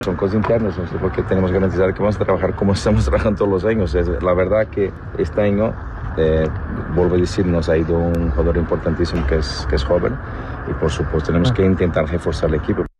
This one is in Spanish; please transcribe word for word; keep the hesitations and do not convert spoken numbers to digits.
Son cosas internas, no sé por qué tenemos que garantizar que vamos a trabajar como estamos trabajando todos los años. Es, la verdad que este año, eh, vuelvo a decir, nos ha ido un jugador importantísimo que es, que es joven y por supuesto tenemos que intentar reforzar el equipo.